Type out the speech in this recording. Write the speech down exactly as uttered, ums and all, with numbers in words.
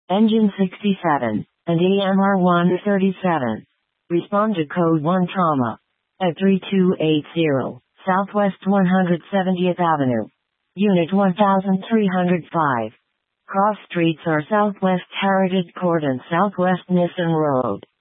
Engine sixty-seven, and E M R one thirty-seven. Respond to Code one Trauma at three two eight zero, Southwest one hundred seventieth Avenue. Unit one thousand three hundred five. Cross streets are Southwest Heritage Court and Southwest Nissen Road.